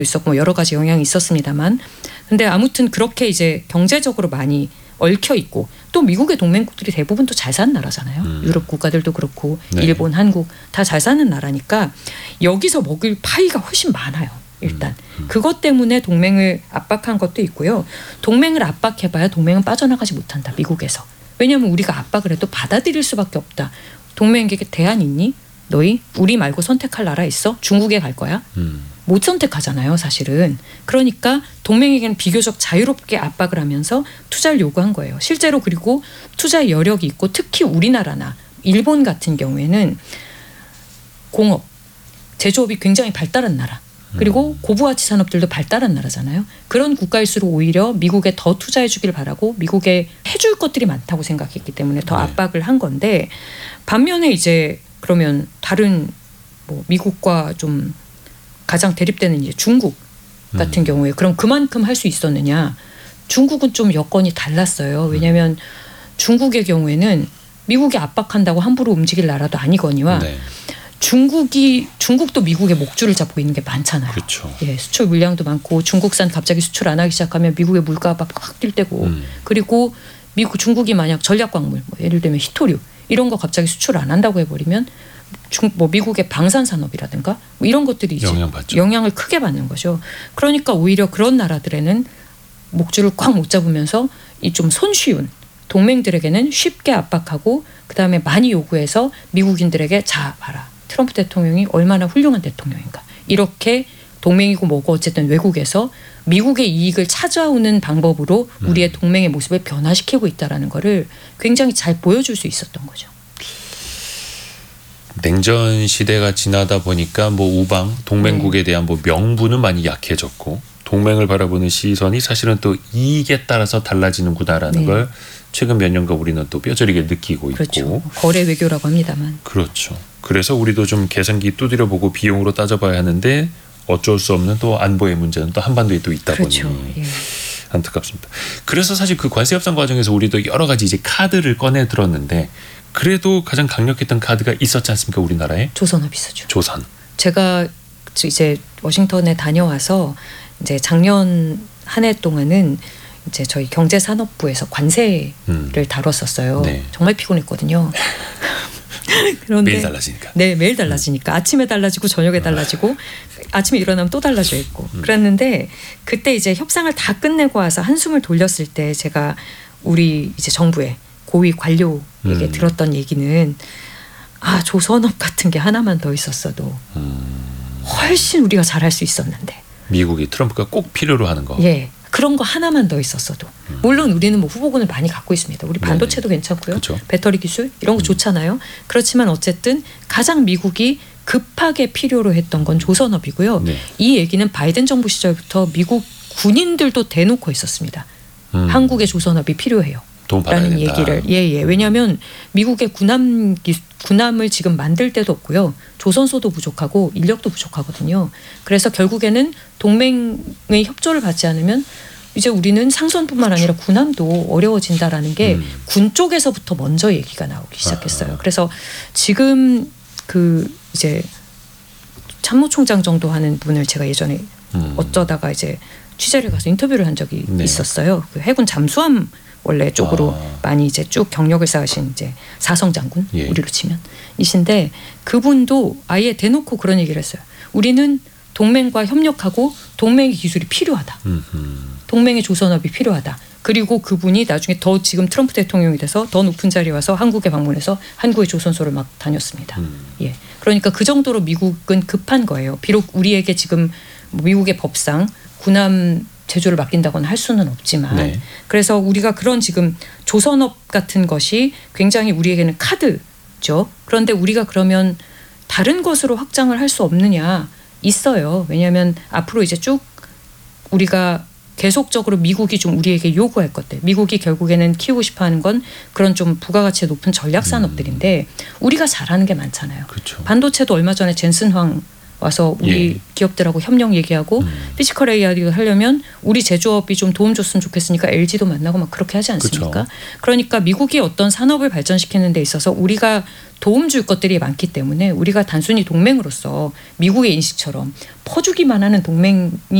있었고 여러 가지 영향이 있었습니다만, 근데 아무튼 그렇게 이제 경제적으로 많이 얽혀 있고, 또 미국의 동맹국들이 대부분 또 잘 사는 나라잖아요. 유럽 국가들도 그렇고 네. 일본, 한국 다 잘 사는 나라니까 여기서 먹을 파이가 훨씬 많아요. 일단 그것 때문에 동맹을 압박한 것도 있고요. 동맹을 압박해봐야 동맹은 빠져나가지 못한다, 미국에서. 왜냐하면 우리가 압박을 해도 받아들일 수밖에 없다. 동맹에게 대안 있니? 너희 우리 말고 선택할 나라 있어? 중국에 갈 거야? 못 선택하잖아요, 사실은. 그러니까 동맹에게는 비교적 자유롭게 압박을 하면서 투자를 요구한 거예요. 실제로. 그리고 투자의 여력이 있고, 특히 우리나라나 일본 같은 경우에는 공업, 제조업이 굉장히 발달한 나라, 그리고 고부가치 산업들도 발달한 나라잖아요. 그런 국가일수록 오히려 미국에 더 투자해 주길 바라고 미국에 해줄 것들이 많다고 생각했기 때문에 더 압박을 한 건데, 반면에 이제 그러면 다른 뭐 미국과 좀 가장 대립되는 이제 중국 같은 경우에 그럼 그만큼 할 수 있었느냐? 중국은 좀 여건이 달랐어요. 왜냐하면 중국의 경우에는 미국이 압박한다고 함부로 움직일 나라도 아니거니와 네. 중국도 미국의 목줄을 잡고 있는 게 많잖아요. 그렇죠. 예, 수출 물량도 많고 중국산 갑자기 수출 안 하기 시작하면 미국의 물가가 확 뛸 때고 그리고 중국이 만약 전략광물, 뭐 예를 들면 히토류 이런 거 갑자기 수출 안 한다고 해버리면 뭐 미국의 방산 산업이라든가 뭐 이런 것들이 이제 영향을 크게 받는 거죠. 그러니까 오히려 그런 나라들에는 목줄을 꽉 못 잡으면서 이 좀 손쉬운 동맹들에게는 쉽게 압박하고 그다음에 많이 요구해서 미국인들에게 자 봐라, 트럼프 대통령이 얼마나 훌륭한 대통령인가, 이렇게 동맹이고 뭐고 어쨌든 외국에서 미국의 이익을 찾아오는 방법으로 우리의 동맹의 모습을 변화시키고 있다는 거를 굉장히 잘 보여줄 수 있었던 거죠. 냉전 시대가 지나다 보니까 뭐 우방 동맹국에 대한 뭐 명분은 많이 약해졌고, 동맹을 바라보는 시선이 사실은 또 이익에 따라서 달라지는구나라는 걸 최근 몇 년간 우리는 또 뼈저리게 느끼고 그렇죠. 있고. 거래 외교라고 합니다만. 그렇죠. 그래서 우리도 좀 계산기 두드려보고 비용으로 따져봐야 하는데 어쩔 수 없는 또 안보의 문제는 또 한반도에 또 있다 그렇죠. 보니 예. 안타깝습니다. 그래서 사실 그 관세 협상 과정에서 우리도 여러 가지 이제 카드를 꺼내 들었는데, 그래도 가장 강력했던 카드가 있었지 않습니까, 우리나라에? 조선업이었죠. 조선. 제가 이제 워싱턴에 다녀와서 이제 작년 한 해 동안은 이제 저희 경제산업부에서 관세를 다뤘었어요. 네. 정말 피곤했거든요. 그런데 매일 달라지니까. 네, 매일 달라지니까. 아침에 달라지고 저녁에 달라지고 아침에 일어나면 또 달라져 있고 그랬는데, 그때 이제 협상을 다 끝내고 와서 한숨을 돌렸을 때 제가 우리 이제 정부의 고위 관료에게 들었던 얘기는, 아, 조선업 같은 게 하나만 더 있었어도 훨씬 우리가 잘할 수 있었는데. 미국이 트럼프가 꼭 필요로 하는 거. 예. 그런 거 하나만 더 있었어도. 물론 우리는 뭐 후보군을 많이 갖고 있습니다. 우리 반도체도 괜찮고요. 그렇죠. 배터리 기술 이런 거 좋잖아요. 그렇지만 어쨌든 가장 미국이 급하게 필요로 했던 건 조선업이고요. 네. 이 얘기는 바이든 정부 시절부터 미국 군인들도 대놓고 했었습니다. 한국의 조선업이 필요해요. 라는 얘기를. 예. 왜냐하면 미국의 군함을 지금 만들 데도 없고요. 조선소도 부족하고 인력도 부족하거든요. 그래서 결국에는 동맹의 협조를 받지 않으면 이제 우리는 상선뿐만 아니라 군함도 어려워진다라는 게 군 쪽에서부터 먼저 얘기가 나오기 시작했어요. 그래서 지금 그 이제 참모총장 정도 하는 분을 제가 예전에 어쩌다가 이제 취재를 가서 인터뷰를 한 적이 있었어요. 그 해군 잠수함 원래 쪽으로 많이 이제 쭉 경력을 쌓으신 이제 사성 장군, 우리로 치면 이신데, 그분도 아예 대놓고 그런 얘기를 했어요. 우리는 동맹과 협력하고 동맹의 기술이 필요하다. 동맹의 조선업이 필요하다. 그리고 그분이 나중에 더 지금 트럼프 대통령이 돼서 더 높은 자리에 와서 한국에 방문해서 한국의 조선소를 막 다녔습니다. 예. 그러니까 그 정도로 미국은 급한 거예요. 비록 우리에게 지금 미국의 법상 군함 제조를 맡긴다거나 할 수는 없지만 그래서 우리가 그런 지금 조선업 같은 것이 굉장히 우리에게는 카드죠. 그런데 우리가 그러면 다른 것으로 확장을 할 수 없느냐? 있어요. 왜냐하면 앞으로 이제 쭉 우리가 계속적으로 미국이 좀 우리에게 요구할 것들, 미국이 결국에는 키우고 싶어하는 건 그런 좀 부가가치 높은 전략 산업들인데 우리가 잘하는 게 많잖아요. 그렇죠. 반도체도 얼마 전에 젠슨 황 와서 우리 기업들하고 협력 얘기하고 피지컬 AI 하려면 우리 제조업이 좀 도움 줬으면 좋겠으니까 LG도 만나고 막 그렇게 하지 않습니까? 그쵸. 그러니까 미국이 어떤 산업을 발전시키는 데 있어서 우리가 도움 줄 것들이 많기 때문에 우리가 단순히 동맹으로서 미국의 인식처럼 퍼주기만 하는 동맹이